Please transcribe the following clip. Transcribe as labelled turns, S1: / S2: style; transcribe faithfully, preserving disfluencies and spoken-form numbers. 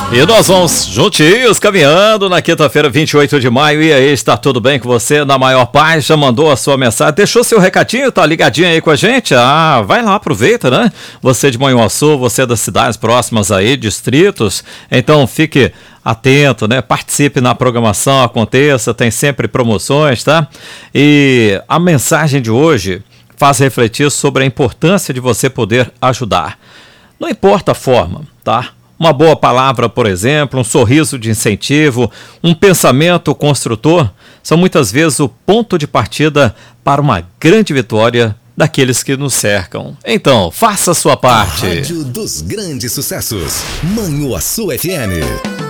S1: E nós vamos juntinhos, caminhando na quinta-feira, vinte e oito de maio. E aí, está tudo bem com você? Na maior paz, já mandou a sua mensagem, deixou seu recadinho, tá ligadinho aí com a gente? Ah, vai lá, aproveita, né? Você de Manhuaçu, você das cidades próximas aí, distritos, então fique atento, né? Participe na programação, aconteça, tem sempre promoções, tá? E a mensagem de hoje faz refletir sobre a importância de você poder ajudar. Não importa a forma, tá? Uma boa palavra, por exemplo, um sorriso de incentivo, um pensamento construtor, são muitas vezes o ponto de partida para uma grande vitória daqueles que nos cercam. Então, faça a sua parte.
S2: A Rádio dos Grandes Sucessos, Manhuaçu F M.